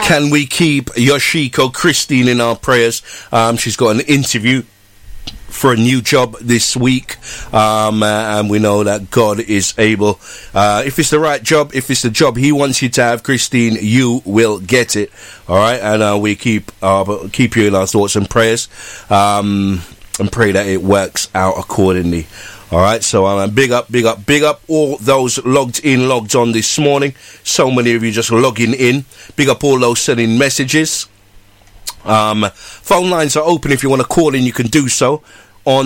Can we keep Yoshiko Christine in our prayers? She's got an interview for a new job this week, and we know that God is able. If it's the right job, if it's the job He wants you to have, Christine, you will get it. All right, and we keep you in our thoughts and prayers, and pray that it works out accordingly. All right, so big up all those logged on this morning. So many of you just logging in. Big up all those sending messages. Phone lines are open. If you want to call in, you can do so on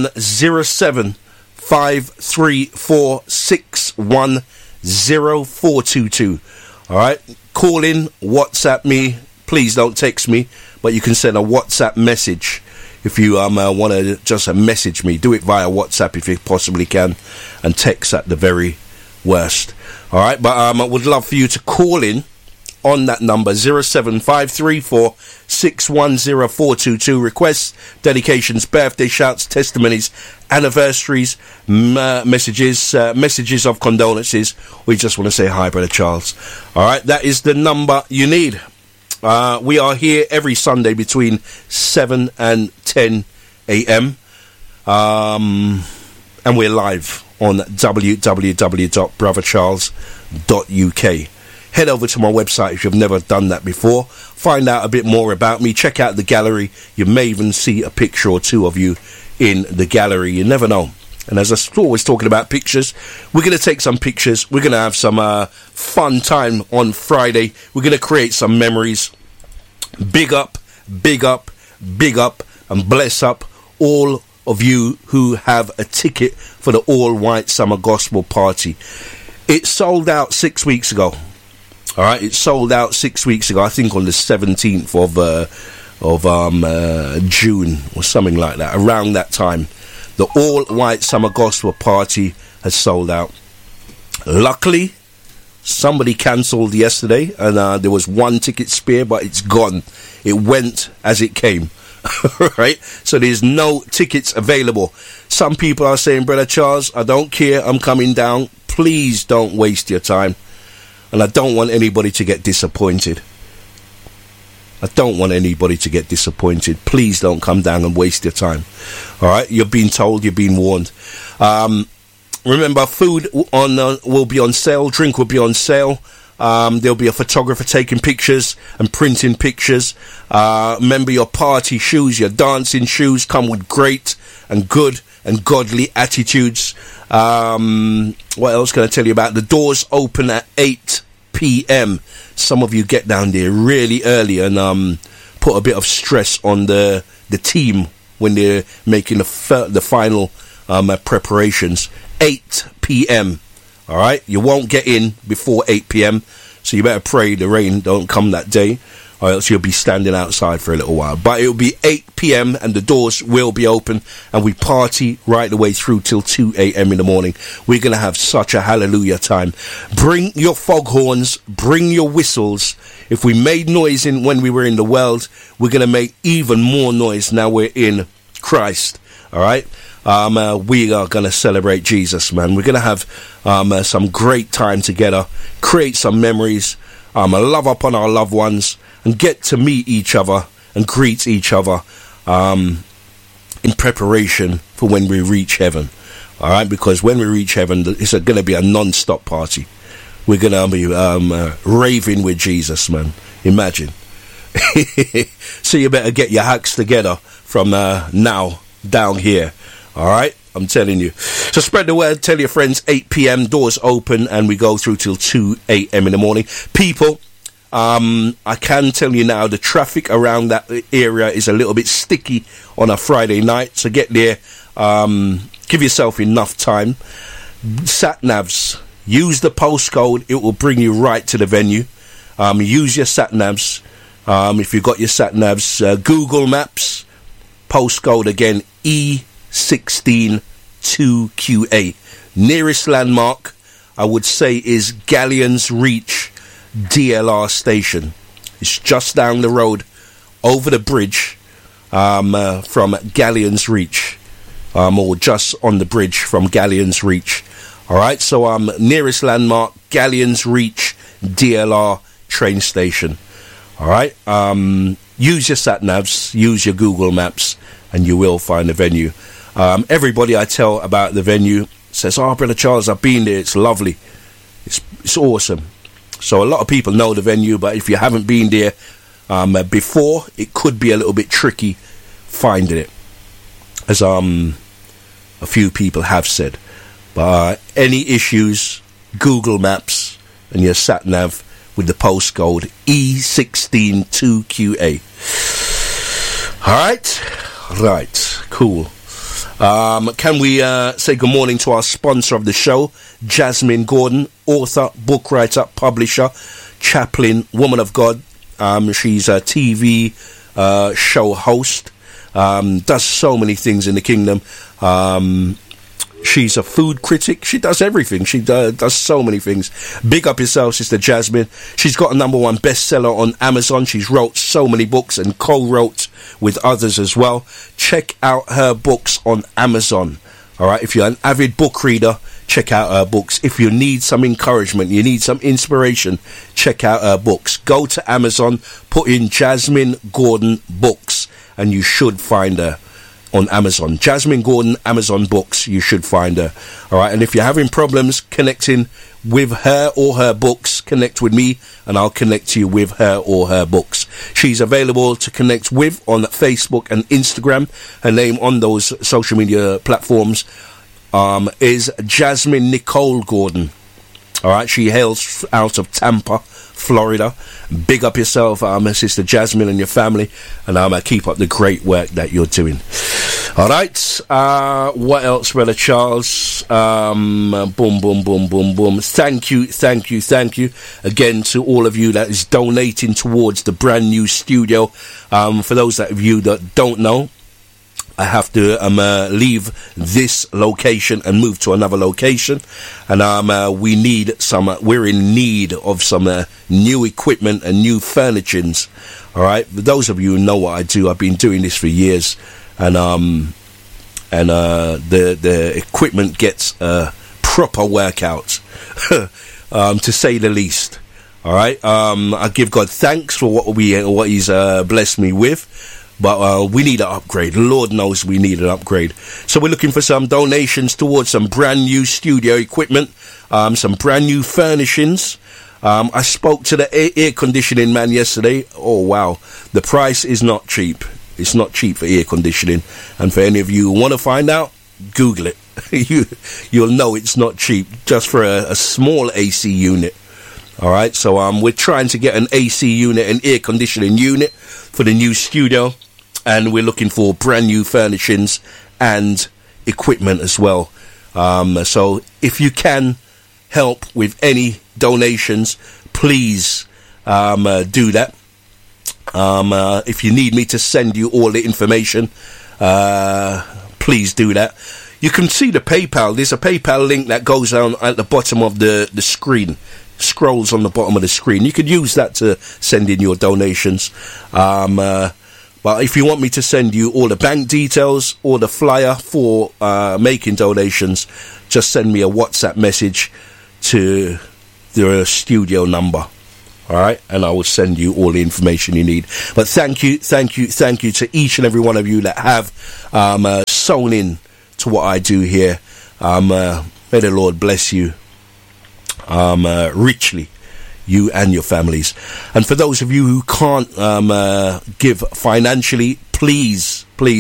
07534610422. All right, call in, WhatsApp me. Please don't text me, but you can send a WhatsApp message. If you want to just message me, do it via WhatsApp if you possibly can, and text at the very worst. All right, but I would love for you to call in on that number 07534610422. Requests, dedications, birthday shouts, testimonies, anniversaries, messages of condolences. We just want to say hi, Brother Charles. All right, that is the number you need. We are here every Sunday between 7 and 10 a.m. And we're live on www.brothercharles.uk. Head over to my website if you've never done that before. Find out a bit more about me. Check out the gallery. You may even see a picture or two of you in the gallery. You never know. And as I'm always talking about pictures, we're going to take some pictures. We're going to have some fun time on Friday. We're going to create some memories. Big up, and bless up all of you who have a ticket for the All White Summer Gospel Party. It sold out 6 weeks ago. All right, it sold out 6 weeks ago. I think on the 17th of June or something like that. Around that time, the All White Summer Gospel Party has sold out. Luckily, somebody cancelled yesterday, and there was one ticket spare, but it's gone. It went as it came. Right? So there's no tickets available. Some people are saying, Brother Charles, I don't care, I'm coming down. Please don't waste your time. And I don't want anybody to get disappointed. Please don't come down and waste your time. All right? You're being told, you're being warned. Remember, food will be on sale, drink will be on sale. There'll be a photographer taking pictures and printing pictures. Remember, your party shoes, your dancing shoes come with great and good and godly attitudes. What else can I tell you about? The doors open at 8 p.m. Some of you get down there really early and put a bit of stress on the team when they're making the final preparations. 8 p.m. All right, you won't get in before 8 p.m. So you better pray the rain don't come that day, or else you'll be standing outside for a little while. But it'll be 8 p.m. and the doors will be open, and we party right the way through till 2 a.m. in the morning. We're going to have such a hallelujah time. Bring your foghorns, bring your whistles. If we made noise when we were in the world, we're going to make even more noise now we're in Christ. All right? We are going to celebrate Jesus, man. We're going to have some great time together, create some memories, love up on our loved ones, and get to meet each other and greet each other in preparation for when we reach heaven. All right, because when we reach heaven, it's going to be a non-stop party. We're going to be raving with Jesus, man. Imagine. So you better get your hacks together from now down here. All right, I'm telling you. So spread the word, tell your friends. 8 p.m. doors open, and we go through till 2 a.m. in the morning. People, I can tell you now, the traffic around that area is a little bit sticky on a Friday night. So get there. Give yourself enough time. Sat-navs. Use the postcode. It will bring you right to the venue. Use your sat-navs. If you've got your sat-navs, Google Maps. Postcode again, E16 2QA. Nearest landmark, I would say, is Galleons Reach DLR station. It's just down the road, over the bridge from Galleons Reach, or just on the bridge from Galleons Reach. All right, so nearest landmark, Galleons Reach DLR train station. All right. Use your sat navs, use your Google Maps, and you will find the venue. Everybody I tell about the venue says, "Oh, Brother Charles, I've been there. It's lovely. It's awesome." So a lot of people know the venue, but if you haven't been there before, it could be a little bit tricky finding it, as a few people have said. But any issues, Google Maps and your sat nav with the postcode E162QA. Right, cool. Can we say good morning to our sponsor of the show, Jasmine Gordon, author, book writer, publisher, chaplain, woman of God. She's a TV show host, does so many things in the kingdom. She's a food critic. She does everything. She does so many things. Big up yourself, Sister Jasmine. She's got a #1 bestseller on Amazon. She's wrote so many books and co-wrote with others as well. Check out her books on Amazon. All right, if you're an avid book reader, check out her books. If you need some encouragement, you need some inspiration, check out her books. Go to Amazon, put in Jasmine Gordon Books, and you should find her on Amazon. Jasmine Gordon, Amazon Books, you should find her. All right, and if you're having problems connecting with her or her books, connect with me and I'll connect you with her or her books. She's available to connect with on Facebook and Instagram. Her name on those social media platforms is Jasmine Nicole Gordon. All right, she hails out of Tampa, Florida. Big up yourself, Sister Jasmine, and your family, and keep up the great work that you're doing. All right, what else, Brother Charles? Boom, boom, boom, boom, boom. Thank you again to all of you that is donating towards the brand new studio. For those of you that don't know, I have to leave this location and move to another location, and we're in need of some new equipment and new furnishings. All right, for those of you who know what I do, I've been doing this for years, and the equipment gets a proper workout, to say the least. All right, I give God thanks for what He's blessed me with. But we need an upgrade. Lord knows we need an upgrade. So we're looking for some donations towards some brand new studio equipment, some brand new furnishings. I spoke to the air conditioning man yesterday. Oh, wow. The price is not cheap. It's not cheap for air conditioning. And for any of you who want to find out, Google it. You'll know it's not cheap just for a small AC unit. All right. So we're trying to get an AC unit, an air conditioning unit for the new studio. And we're looking for brand new furnishings and equipment as well. So if you can help with any donations, please do that. If you need me to send you all the information, please do that. You can see the PayPal. There's a PayPal link that goes down at the bottom of the screen. Scrolls on the bottom of the screen. You could use that to send in your donations. But if you want me to send you all the bank details or the flyer for making donations, just send me a WhatsApp message to the studio number. All right, and I will send you all the information you need. But thank you to each and every one of you that have sewn in to what I do here. May the Lord bless you richly, you and your families. And for those of you who can't give financially, please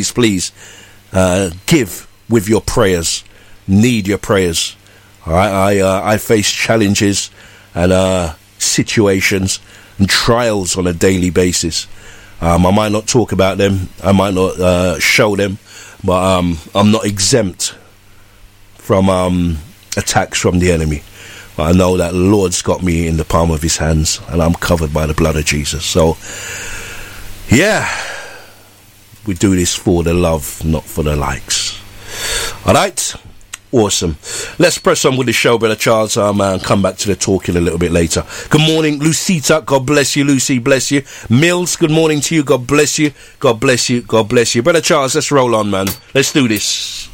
give with your prayers. Need your prayers. All right, I face challenges and situations and trials on a daily basis. I might not talk about them, I might not show them, but I'm not exempt from attacks from the enemy. But I know that the Lord's got me in the palm of his hands, and I'm covered by the blood of Jesus. So, yeah, we do this for the love, not for the likes. All right? Awesome. Let's press on with the show, Brother Charles, and come back to the talking a little bit later. Good morning, Lucita. God bless you. Lucy, bless you. Mills, good morning to you. God bless you. God bless you. God bless you. Brother Charles, let's roll on, man. Let's do this.